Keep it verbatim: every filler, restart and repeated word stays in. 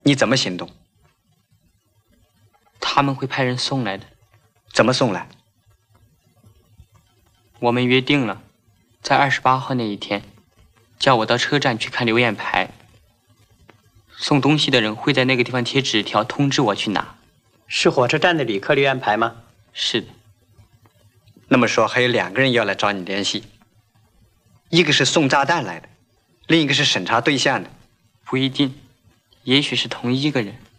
你怎么行动？ 他们会派人送来的。 怎么送来？ 我们约定了，在二十八号那一天，叫我到车站去看留言牌。送东西的人会在那个地方贴纸条通知我去拿。 是火车站的旅客留言牌吗？ 是的。 那么说还有两个人要来找你联系，一个是送炸弹来的，另一个是审查对象的。 不一定，也许是同一个人。